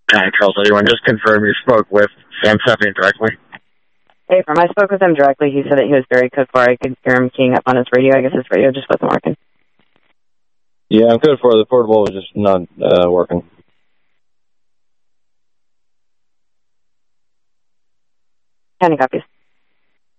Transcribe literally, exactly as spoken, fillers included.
Hi, Charles. Anyone just confirm you spoke with Sam Stephanie directly? Hey, from I spoke with him directly. He said that he was very good for it. I could hear him keying up on his radio. I guess his radio just wasn't working. Yeah, I'm good for it. The portable was just not uh, working. County copies.